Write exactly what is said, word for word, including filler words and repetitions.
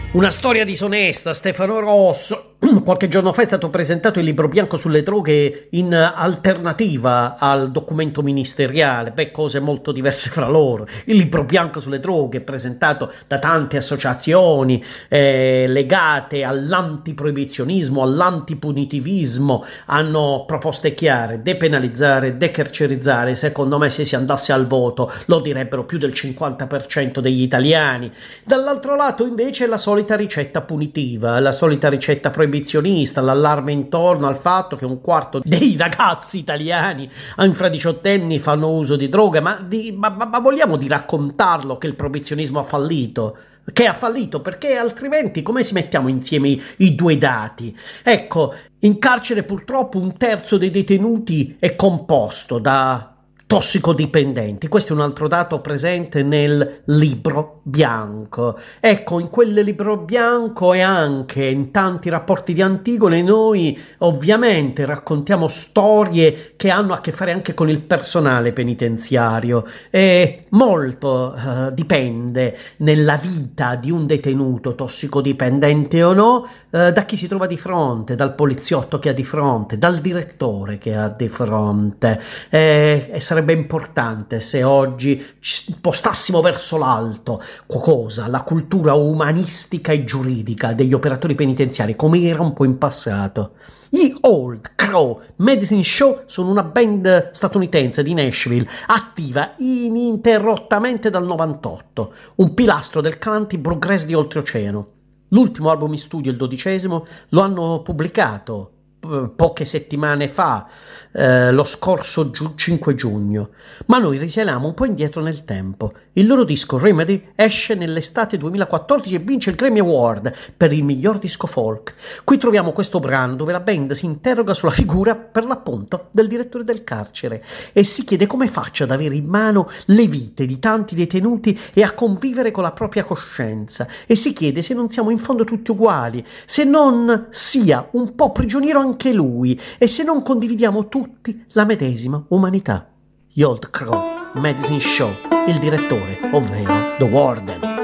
Una storia disonesta, Stefano Rosso. Qualche giorno fa è stato presentato il libro bianco sulle droghe in alternativa al documento ministeriale. Beh, cose molto diverse fra loro. Il libro bianco sulle droghe, presentato da tante associazioni eh, legate all'antiproibizionismo, all'antipunitivismo, hanno proposte chiare: depenalizzare, decarcerizzare. Secondo me, se si andasse al voto, lo direbbero più del cinquanta per cento degli italiani. Dall'altro lato, invece, la solita ricetta punitiva, la solita ricetta proibizionista, l'allarme intorno al fatto che un quarto dei ragazzi italiani infradiciottenni fanno uso di droga. Ma, di, ma, ma, ma vogliamo di raccontarlo che il proibizionismo ha fallito? Che ha fallito, perché altrimenti come si mettiamo insieme i, i due dati? Ecco, in carcere purtroppo un terzo dei detenuti è composto da tossicodipendenti. Questo è un altro dato presente nel libro bianco. Ecco, in quel libro bianco e anche in tanti rapporti di Antigone noi ovviamente raccontiamo storie che hanno a che fare anche con il personale penitenziario, e molto uh, dipende nella vita di un detenuto, tossicodipendente o no, uh, da chi si trova di fronte, dal poliziotto che ha di fronte, dal direttore che ha di fronte. E, e sarebbe importante se oggi ci spostassimo verso l'alto cosa, la cultura umanistica e giuridica degli operatori penitenziari, come era un po' in passato. Gli Old Crow Medicine Show sono una band statunitense di Nashville, attiva ininterrottamente dal novantotto, un pilastro del country bluegrass di oltreoceano. L'ultimo album in studio, il dodicesimo, lo hanno pubblicato poche settimane fa, eh, lo scorso giu- cinque giugno, ma noi risaliamo un po' indietro nel tempo. Il loro disco Remedy esce nell'estate duemilaquattordici e vince il Grammy Award per il miglior disco folk. Qui troviamo questo brano dove la band si interroga sulla figura, per l'appunto, del direttore del carcere e si chiede come faccia ad avere in mano le vite di tanti detenuti e a convivere con la propria coscienza, e si chiede se non siamo in fondo tutti uguali, se non sia un po' prigioniero anche lui e se non condividiamo tutti la medesima umanità. Gli Old Crow Medicine Show, il direttore, ovvero The Warden.